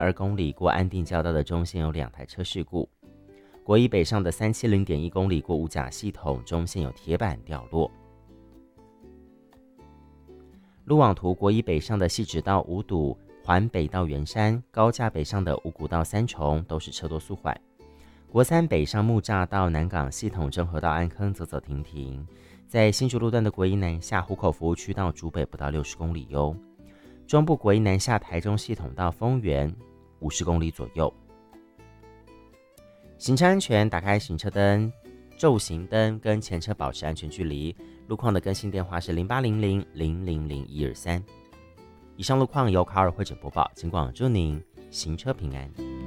公里过安定交道的中线有2台车事故。国一北上的370.1公里过五甲系统，中线有铁板掉落。路网图国一北上的汐止到五堵，环北到圆山，高架北上的五股到三重都是车多速缓。国三北上木栅到南港系统，中和到安坑走走停停。在新竹路段的国一南下湖口服务区到竹北不到60公里哟。中部国一南下台中系统到丰原50公里左右。行车安全，打开行车灯、昼行灯跟前车保持安全距离。路况的更新电话是0800-000-123。以上路况由卡尔会诊播报，尽管祝您行车平安。